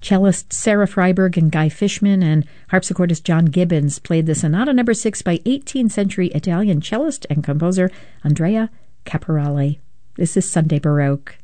Cellist Sarah Freiberg and Guy Fishman and harpsichordist John Gibbons played the Sonata No. 6 by 18th century Italian cellist and composer Andrea Caporale. This is Sunday Baroque.